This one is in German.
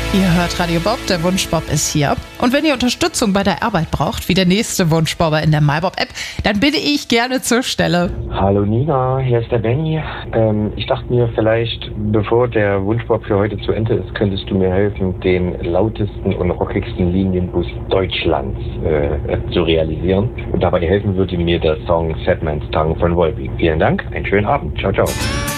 Ihr hört Radio Bob, der Wunschbob ist hier. Und wenn ihr Unterstützung bei der Arbeit braucht, wie der nächste Wunschbobber in der MyBob-App, dann bin ich gerne zur Stelle. Hallo Nina, hier ist der Benny. Ich dachte mir vielleicht, bevor der Wunschbob für heute zu Ende ist, könntest du mir helfen, den lautesten und rockigsten Linienbus Deutschlands zu realisieren. Und dabei helfen würde mir der Song Sad Man's Tongue von Volbeat. Vielen Dank, einen schönen Abend. Ciao, ciao.